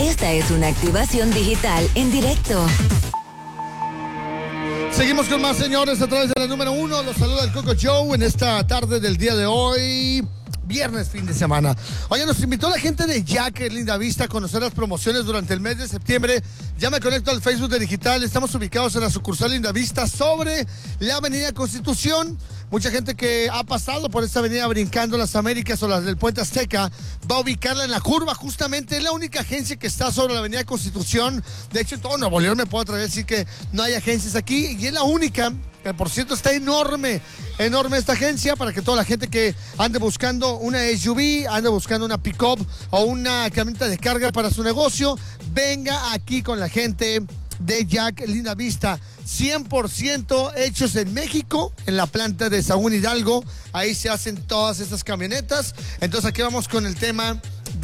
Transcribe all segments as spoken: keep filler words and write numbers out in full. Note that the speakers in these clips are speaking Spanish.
Esta es una activación digital en directo. Seguimos con más, señores, a través de la número uno. Los saluda el Coco Joe en esta tarde del día de hoy, viernes, fin de semana. Oye, nos invitó la gente de Jack Linda Vista a conocer las promociones durante el mes de septiembre. Ya me conecto al Facebook de Digital. Estamos ubicados en la sucursal Linda Vista sobre la avenida Constitución. Mucha gente que ha pasado por esta avenida brincando las Américas o las del Puente Azteca va a ubicarla en la curva. Justamente es la única agencia que está sobre la avenida Constitución. De hecho, en todo Nuevo León me puedo atrever a decir que no hay agencias aquí. Y es la única, que por cierto está enorme, enorme esta agencia, para que toda la gente que ande buscando una S U V, ande buscando una pick-up o una camioneta de carga para su negocio, venga aquí con la gente de Jack Linda Vista. Cien por ciento hechos en México, en la planta de Sahagún Hidalgo. Ahí se hacen todas estas camionetas. Entonces aquí vamos con el tema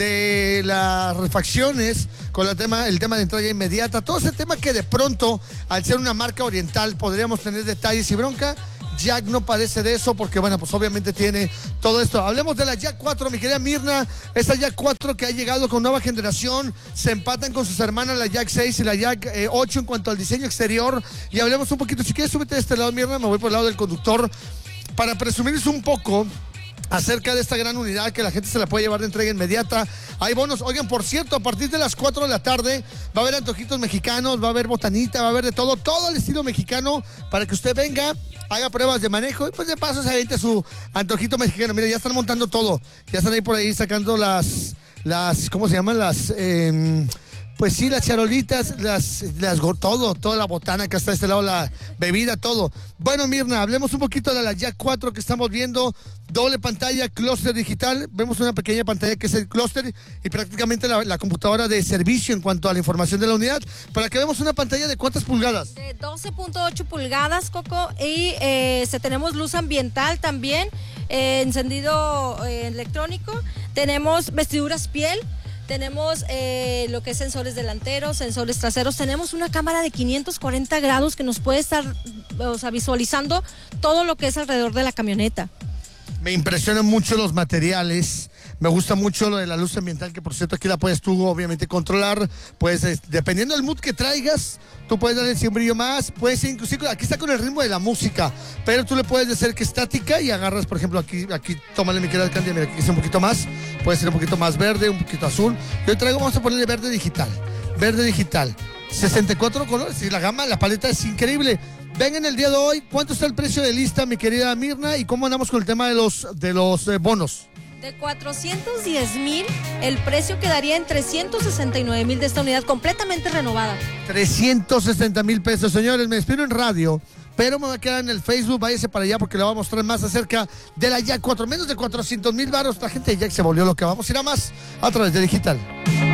de las refacciones, con el tema, el tema de entrega inmediata, todo ese tema que de pronto, al ser una marca oriental, podríamos tener detalles y bronca. Jack no padece de eso porque, bueno, pues obviamente tiene todo esto. Hablemos de la Jack cuatro, mi querida Mirna. Esta Jack cuatro que ha llegado con nueva generación, se empatan con sus hermanas la Jack seis y la Jack eh, ocho en cuanto al diseño exterior. Y hablemos un poquito, si quieres súbete de este lado, Mirna, me voy por el lado del conductor, para presumirles un poco acerca de esta gran unidad que la gente se la puede llevar de entrega inmediata. Hay bonos. Oigan, por cierto, a partir de las cuatro de la tarde va a haber antojitos mexicanos, va a haber botanita, va a haber de todo, todo el estilo mexicano, para que usted venga, haga pruebas de manejo y pues de paso se aviente su antojito mexicano. Mira, ya están montando todo, ya están ahí por ahí sacando las, las, ¿cómo se llaman? Las, eh, pues sí, las charolitas, las, las, todo, toda la botana que está de este lado, la bebida, todo. Bueno, Mirna, hablemos un poquito de la Jack cuatro que estamos viendo, doble pantalla, clúster digital. Vemos una pequeña pantalla que es el clúster y prácticamente la, la computadora de servicio en cuanto a la información de la unidad. Para que vemos una pantalla de ¿cuántas pulgadas? De doce punto ocho pulgadas, Coco, y eh, se, tenemos luz ambiental también, eh, encendido eh, electrónico, tenemos vestiduras piel. Tenemos eh, lo que es sensores delanteros, sensores traseros. Tenemos una cámara de quinientos cuarenta grados que nos puede estar, o sea, visualizando todo lo que es alrededor de la camioneta. Me impresionan mucho los materiales. Me gusta mucho lo de la luz ambiental, que por cierto aquí la puedes tú obviamente controlar. Pues eh, dependiendo del mood que traigas, tú puedes darle un brillo más. Puedes ir inclusive, aquí está con el ritmo de la música, pero tú le puedes hacer que estática y agarras, por ejemplo, aquí, aquí tómale mi querida Candia, mira, aquí es un poquito más. Puede ser un poquito más verde, un poquito azul. Yo traigo, vamos a ponerle verde digital. Verde digital. sesenta y cuatro colores y la gama, la paleta es increíble. Vengan el día de hoy. ¿Cuánto está el precio de lista, mi querida Mirna? ¿Y cómo andamos con el tema de los, de los eh, bonos? De cuatrocientos diez mil, el precio quedaría en trescientos sesenta y nueve mil de esta unidad completamente renovada. trescientos sesenta mil pesos, señores. Me despido en radio, pero me voy a quedar en el Facebook. Váyase para allá porque le voy a mostrar más acerca de la Jack cuatro. Menos de cuatrocientos mil baros. La gente de Jack se volvió loca. Vamos a ir a más a través de Digital.